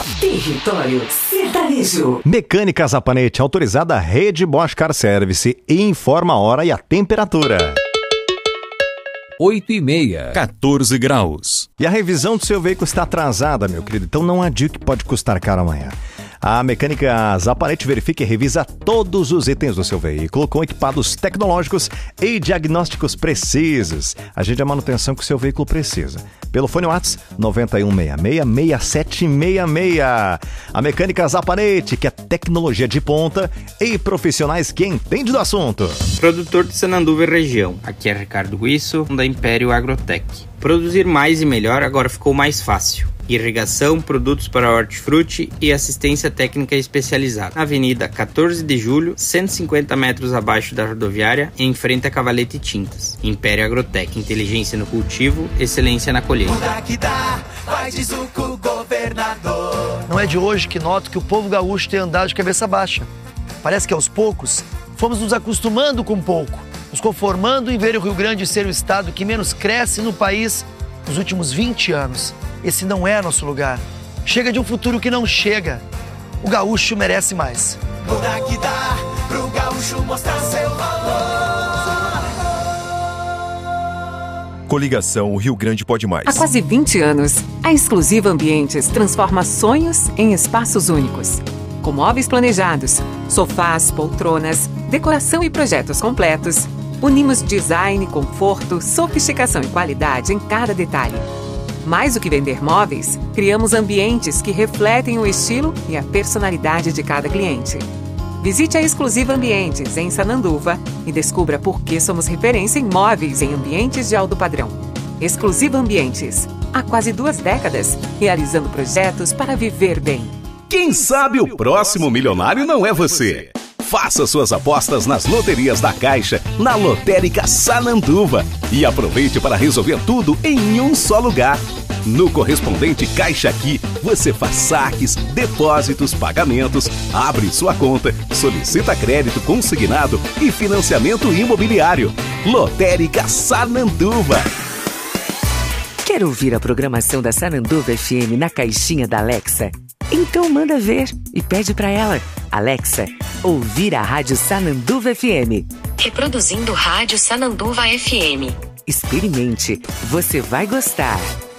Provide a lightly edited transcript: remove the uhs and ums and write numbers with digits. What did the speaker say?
Território Sertanejo. Mecânica Zapanete, autorizada Rede Bosch Car Service, e informa a hora e a temperatura. 8:30, 14 graus. E a revisão do seu veículo está atrasada, meu querido, então não adianta que pode custar caro amanhã. A Mecânica Zapanete verifica e revisa todos os itens do seu veículo com equipados tecnológicos e diagnósticos precisos. Agende a manutenção que o seu veículo precisa. Pelo fone WhatsApp 9166-6766. A Mecânica Zapanete, que é tecnologia de ponta e profissionais que entendem do assunto. Produtor de Sananduva e região. Aqui é Ricardo Guisso, da Império Agrotech. Produzir mais e melhor agora ficou mais fácil. Irrigação, produtos para hortifruti e assistência técnica especializada. Na Avenida 14 de Julho, 150 metros abaixo da rodoviária, em frente a Cavalete Tintas. Império Agrotech, inteligência no cultivo, excelência na colheita. Não é de hoje que noto que o povo gaúcho tem andado de cabeça baixa. Parece que aos poucos fomos nos acostumando com pouco, nos conformando em ver o Rio Grande ser o estado que menos cresce no país nos últimos 20 anos. Esse não é nosso lugar. Chega de um futuro que não chega. O gaúcho merece mais. Muda que dá pro gaúcho mostrar seu valor. Coligação O Rio Grande Pode Mais. Há quase 20 anos, a Exclusiva Ambientes transforma sonhos em espaços únicos. Com móveis planejados, sofás, poltronas, decoração e projetos completos, unimos design, conforto, sofisticação e qualidade em cada detalhe. Mais do que vender móveis, criamos ambientes que refletem o estilo e a personalidade de cada cliente. Visite a Exclusiva Ambientes em Sananduva e descubra por que somos referência em móveis em ambientes de alto padrão. Exclusiva Ambientes, há quase 2 décadas, realizando projetos para viver bem. Quem sabe o próximo milionário não é você? Faça suas apostas nas loterias da Caixa, na Lotérica Sananduva, e aproveite para resolver tudo em um só lugar. No correspondente Caixa Aqui, você faz saques, depósitos, pagamentos, abre sua conta, solicita crédito consignado e financiamento imobiliário. Lotérica Sananduva. Quer ouvir a programação da Sananduva FM na caixinha da Alexa? Então manda ver e pede para ela. Alexa, ouvir a Rádio Sananduva FM. Reproduzindo Rádio Sananduva FM. Experimente, você vai gostar.